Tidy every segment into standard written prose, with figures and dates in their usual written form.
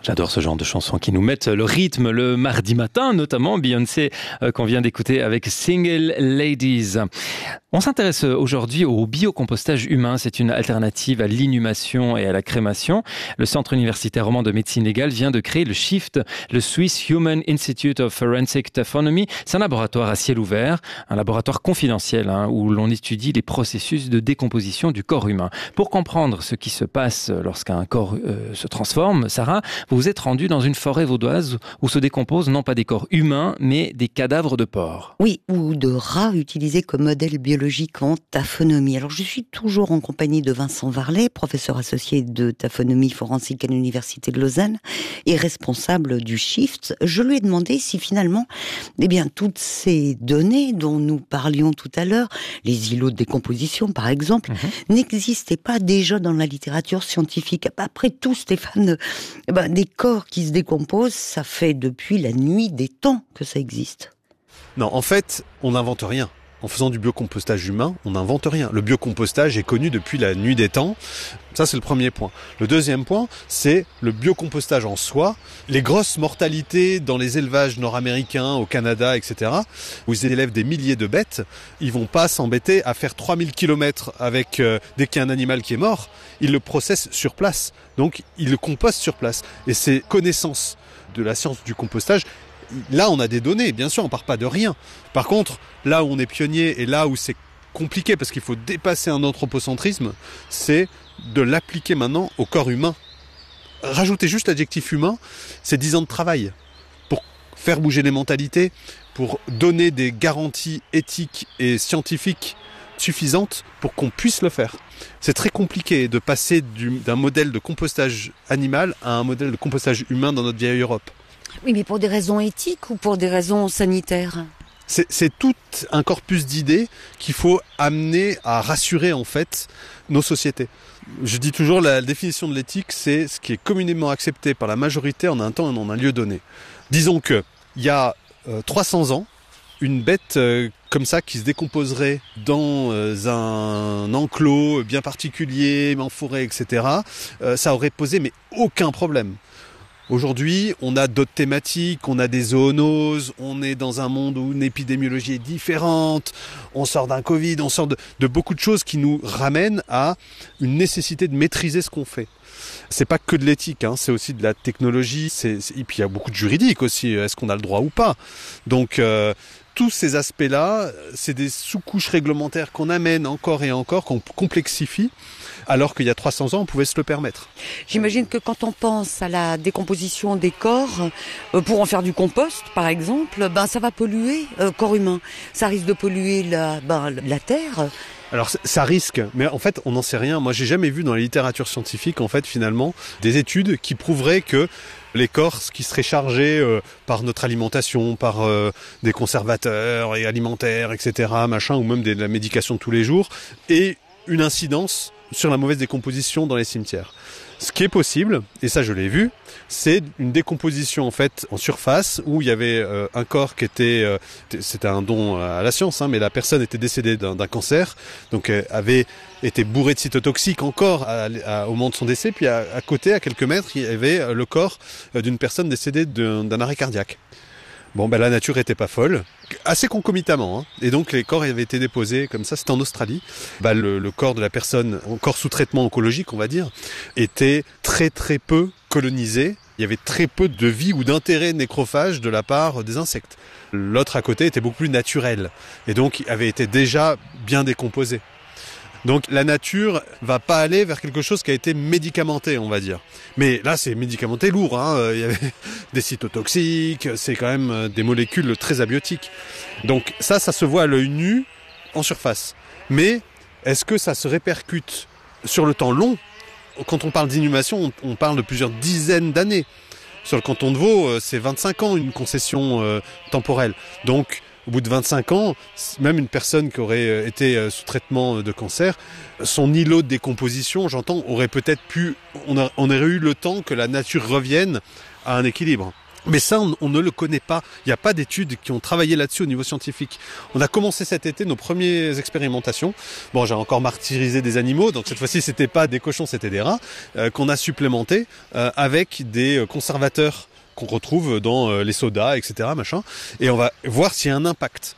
J'adore ce genre de chansons qui nous mettent le rythme le mardi matin, notamment Beyoncé qu'on vient d'écouter avec Single Ladies. On s'intéresse aujourd'hui au biocompostage humain. C'est une alternative à l'inhumation et à la crémation. Le Centre universitaire roman de médecine légale vient de créer le SHIFT, le Swiss Human Institute of Forensic Taphonomy. C'est un laboratoire à ciel ouvert, un laboratoire confidentiel où l'on étudie les processus de décomposition du corps humain. Pour comprendre ce qui se passe lorsqu'un corps se transforme, Sarah, vous vous êtes rendue dans une forêt vaudoise où se décomposent non pas des corps humains, mais des cadavres de porcs. Oui, ou de rats utilisés comme modèle biologique en taphonomie. Alors je suis toujours en compagnie de Vincent Varlet, professeur associé de taphonomie forensique à l'Université de Lausanne et responsable du SHIFT. Je lui ai demandé si finalement, toutes ces données dont nous parlions tout à l'heure, les îlots de décomposition par exemple, n'existaient pas déjà dans la littérature scientifique. Après tout, Stéphane, des corps qui se décomposent, ça fait depuis la nuit des temps que ça existe. Non, en fait, on n'invente rien. En faisant du biocompostage humain, on n'invente rien. Le biocompostage est connu depuis la nuit des temps. Ça, c'est le premier point. Le deuxième point, c'est le biocompostage en soi. Les grosses mortalités dans les élevages nord-américains, au Canada, etc., où ils élèvent des milliers de bêtes, ils vont pas s'embêter à faire 3000 km avec, dès qu'il y a un animal qui est mort, ils le processent sur place. Donc, ils le compostent sur place. Et ces connaissances de la science du compostage, là, on a des données, bien sûr, on part pas de rien. Par contre, là où on est pionnier et là où c'est compliqué parce qu'il faut dépasser un anthropocentrisme, c'est de l'appliquer maintenant au corps humain. Rajouter juste l'adjectif humain, c'est 10 ans de travail pour faire bouger les mentalités, pour donner des garanties éthiques et scientifiques suffisantes pour qu'on puisse le faire. C'est très compliqué de passer d'un modèle de compostage animal à un modèle de compostage humain dans notre vieille Europe. Oui, mais pour des raisons éthiques ou pour des raisons sanitaires ? C'est tout un corpus d'idées qu'il faut amener à rassurer en fait nos sociétés. Je dis toujours la définition de l'éthique, c'est ce qui est communément accepté par la majorité en un temps et en un lieu donné. Disons que il y a 300 ans, une bête comme ça qui se décomposerait dans un enclos bien particulier, en forêt, etc., ça aurait posé mais aucun problème. Aujourd'hui, on a d'autres thématiques, on a des zoonoses, on est dans un monde où une épidémiologie est différente, on sort d'un Covid, on sort de beaucoup de choses qui nous ramènent à une nécessité de maîtriser ce qu'on fait. C'est pas que de l'éthique, c'est aussi de la technologie, et puis il y a beaucoup de juridique aussi, est-ce qu'on a le droit ou pas. Donc tous ces aspects-là, c'est des sous-couches réglementaires qu'on amène encore et encore, qu'on complexifie, alors qu'il y a 300 ans, on pouvait se le permettre. J'imagine que quand on pense à la décomposition des corps, pour en faire du compost, par exemple, ça va polluer le corps humain. Ça risque de polluer la terre. Alors ça risque, mais en fait on n'en sait rien. Moi j'ai jamais vu dans la littérature scientifique en fait finalement des études qui prouveraient que les corps qui seraient chargés par notre alimentation, par des conservateurs et alimentaires, etc., ou même de la médication de tous les jours, aient une incidence sur la mauvaise décomposition dans les cimetières. Ce qui est possible, et ça je l'ai vu, c'est une décomposition en fait en surface où il y avait un corps qui était, c'était un don à la science, mais la personne était décédée d'un cancer, donc avait été bourrée de cytotoxiques encore au moment de son décès, puis à côté, à quelques mètres, il y avait le corps d'une personne décédée d'un arrêt cardiaque. Bon, la nature était pas folle, assez concomitamment, et donc les corps avaient été déposés comme ça, c'était en Australie. Le corps de la personne, encore sous traitement oncologique, on va dire, était très très peu colonisé. Il y avait très peu de vie ou d'intérêt nécrophage de la part des insectes. L'autre à côté était beaucoup plus naturel, et donc avait été déjà bien décomposé. Donc la nature va pas aller vers quelque chose qui a été médicamenté, on va dire. Mais là, c'est médicamenté lourd, il y avait des cytotoxiques, c'est quand même des molécules très abiotiques. Donc ça se voit à l'œil nu en surface. Mais est-ce que ça se répercute sur le temps long ? Quand on parle d'inhumation, on parle de plusieurs dizaines d'années. Sur le canton de Vaud, c'est 25 ans une concession temporelle. Donc au bout de 25 ans, même une personne qui aurait été sous traitement de cancer, son îlot de décomposition, j'entends, aurait peut-être pu... On aurait eu le temps que la nature revienne à un équilibre. Mais ça, on ne le connaît pas. Il n'y a pas d'études qui ont travaillé là-dessus au niveau scientifique. On a commencé cet été nos premières expérimentations. Bon, j'ai encore martyrisé des animaux, donc cette fois-ci, c'était pas des cochons, c'était des rats, qu'on a supplémentés avec des conservateurs qu'on retrouve dans les sodas, etc., machin. Et on va voir s'il y a un impact.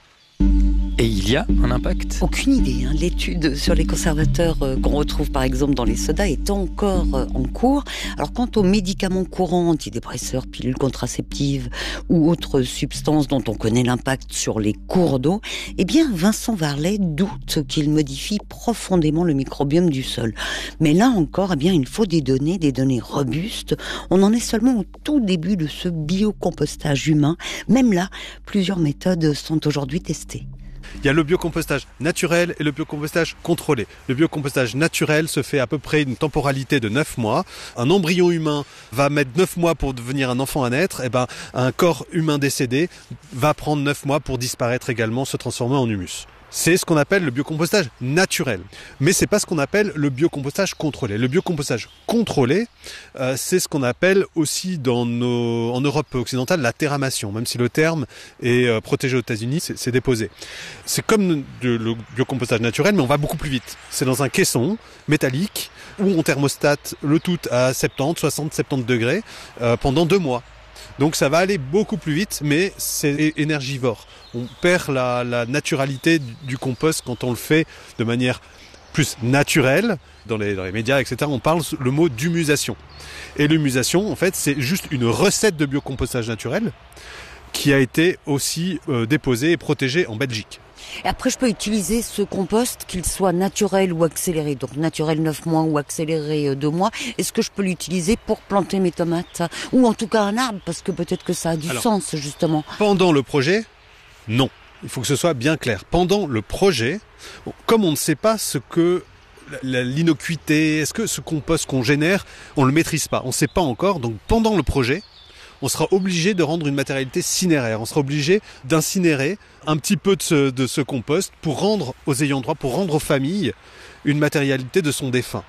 Et il y a un impact ? Aucune idée. L'étude sur les conservateurs qu'on retrouve par exemple dans les sodas est encore en cours. Alors quant aux médicaments courants, antidépresseurs, pilules contraceptives ou autres substances dont on connaît l'impact sur les cours d'eau, eh bien Vincent Varlet doute qu'ils modifient profondément le microbiome du sol. Mais là encore, eh bien, il faut des données robustes. On en est seulement au tout début de ce biocompostage humain. Même là, plusieurs méthodes sont aujourd'hui testées. Il y a le biocompostage naturel et le biocompostage contrôlé. Le biocompostage naturel se fait à peu près une temporalité de 9 mois. Un embryon humain va mettre 9 mois pour devenir un enfant à naître. Et ben, un corps humain décédé va prendre 9 mois pour disparaître également, se transformer en humus. C'est ce qu'on appelle le biocompostage naturel. Mais c'est pas ce qu'on appelle le biocompostage contrôlé. Le biocompostage contrôlé, c'est ce qu'on appelle aussi en Europe occidentale la terramation, même si le terme est protégé aux États-Unis, c'est déposé. C'est comme le biocompostage naturel, mais on va beaucoup plus vite. C'est dans un caisson métallique où on thermostate le tout à 70, 60, 70 degrés pendant 2 mois. Donc ça va aller beaucoup plus vite, mais c'est énergivore. On perd la naturalité du compost quand on le fait de manière plus naturelle. Dans les médias, etc., on parle le mot d'humusation. Et l'humusation, en fait, c'est juste une recette de biocompostage naturel qui a été aussi déposée et protégée en Belgique. Et après, je peux utiliser ce compost, qu'il soit naturel ou accéléré. Donc naturel 9 mois ou accéléré 2 mois. Est-ce que je peux l'utiliser pour planter mes tomates ? Ou en tout cas un arbre, parce que peut-être que ça a du sens, justement. Pendant le projet, non. Il faut que ce soit bien clair. Pendant le projet, comme on ne sait pas ce que l'innocuité, est-ce que ce compost qu'on génère, on ne le maîtrise pas. On ne sait pas encore. Donc pendant le projet, on sera obligé de rendre une matérialité cinéraire. On sera obligé d'incinérer un petit peu de ce compost pour rendre aux ayants droit, pour rendre aux familles une matérialité de son défunt.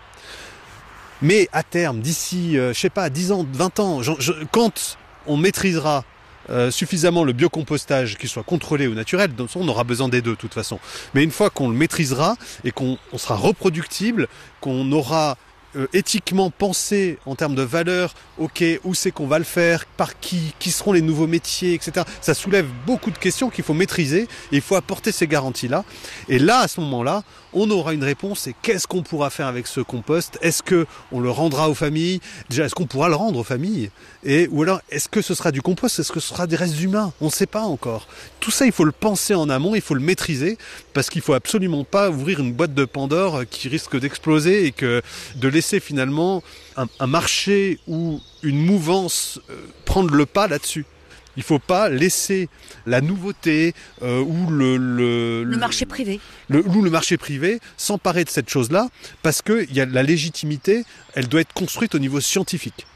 Mais à terme, d'ici, 10 ans, 20 ans, quand on maîtrisera suffisamment le biocompostage, qu'il soit contrôlé ou naturel, on aura besoin des deux de toute façon. Mais une fois qu'on le maîtrisera et qu'on sera reproductible, qu'on aura éthiquement pensé en termes de valeur, ok, où c'est qu'on va le faire, par qui seront les nouveaux métiers, etc. Ça soulève beaucoup de questions qu'il faut maîtriser et il faut apporter ces garanties-là. Et là, à ce moment-là, on aura une réponse. Et qu'est-ce qu'on pourra faire avec ce compost ? Est-ce que on le rendra aux familles ? Déjà, est-ce qu'on pourra le rendre aux familles ? Ou alors, est-ce que ce sera du compost ? Est-ce que ce sera des restes humains ? On ne sait pas encore. Tout ça, il faut le penser en amont, il faut le maîtriser, parce qu'il faut absolument pas ouvrir une boîte de Pandore qui risque d'exploser et que de laisser finalement un marché ou une mouvance prendre le pas là-dessus. Il ne faut pas laisser la nouveauté ou le marché privé. Ou le marché privé s'emparer de cette chose-là, parce que la légitimité, elle doit être construite au niveau scientifique.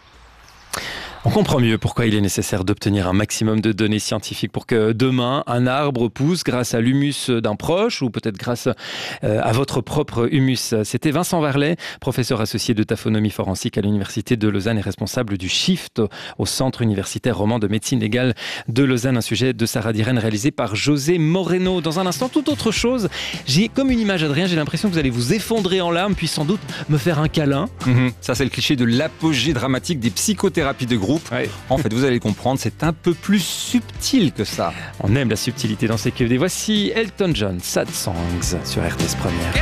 On comprend mieux pourquoi il est nécessaire d'obtenir un maximum de données scientifiques pour que demain, un arbre pousse grâce à l'humus d'un proche ou peut-être grâce à votre propre humus. C'était Vincent Varlet, professeur associé de taphonomie forensique à l'Université de Lausanne et responsable du SHIFT au Centre universitaire roman de médecine légale de Lausanne. Un sujet de Sarah Diren réalisé par José Moreno. Dans un instant, toute autre chose. J'ai comme une image, Adrien, j'ai l'impression que vous allez vous effondrer en larmes puis sans doute me faire un câlin. Ça, c'est le cliché de l'apogée dramatique des psychothérapies de groupe. Ouais. En fait, vous allez comprendre, c'est un peu plus subtil que ça. On aime la subtilité dans ces QFD. Voici Elton John, Sad Songs sur RTS Première.